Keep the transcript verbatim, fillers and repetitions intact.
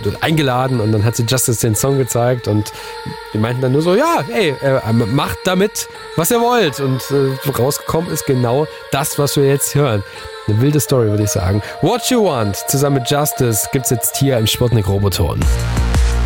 eingeladen und dann hat sie Justice den Song gezeigt und die meinten dann nur so, ja, ey, äh, macht damit, was ihr wollt. Und äh, rausgekommen ist genau das, was wir jetzt hören. Eine wilde Story, würde ich sagen. What You Want zusammen mit Justice gibt's jetzt hier im Sputnik Roboton.